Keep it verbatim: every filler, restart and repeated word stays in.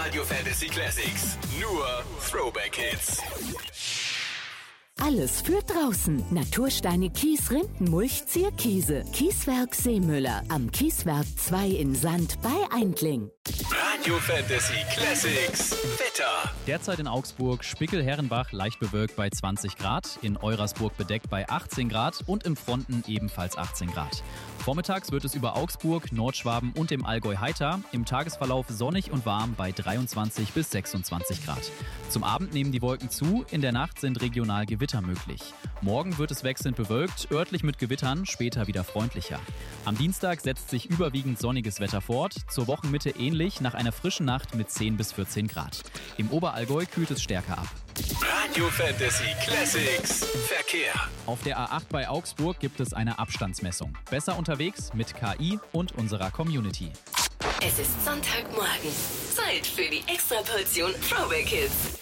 Radio Fantasy Classics. Nur Throwback Hits. Alles für draußen. Natursteine Kies Rindenmulch Zierkiese. Kieswerk Seemüller. Am Kieswerk zwei in Sand bei Eindling. Radio Fantasy Classics. Wetter. Derzeit in Augsburg Spickel-Herrenbach leicht bewölkt bei zwanzig Grad, in Eurasburg bedeckt bei achtzehn Grad und im Fronten ebenfalls achtzehn Grad. Vormittags wird es über Augsburg, Nordschwaben und dem Allgäu heiter, im Tagesverlauf sonnig und warm bei dreiundzwanzig bis sechsundzwanzig Grad. Zum Abend nehmen die Wolken zu, in der Nacht sind regional Gewitter möglich. Morgen wird es wechselnd bewölkt, örtlich mit Gewittern, später wieder freundlicher. Am Dienstag setzt sich überwiegend sonniges Wetter fort, zur Wochenmitte ähnlich, nach einer frischen Nacht mit zehn bis vierzehn Grad. Im Oberallgäu kühlt es stärker ab. Radio Fantasy Classics. Verkehr. Auf der A acht bei Augsburg gibt es eine Abstandsmessung. Besser unterwegs mit K I und unserer Community. Es ist Sonntagmorgen. Zeit für die Extraportion Throwback Hits.